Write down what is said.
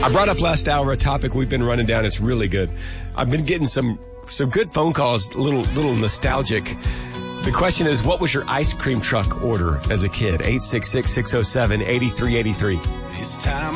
I brought up last hour a topic we've been running down. It's really good. I've been getting some good phone calls, a little nostalgic. The question is, what was your ice cream truck order as a kid? 866-607-8383. This time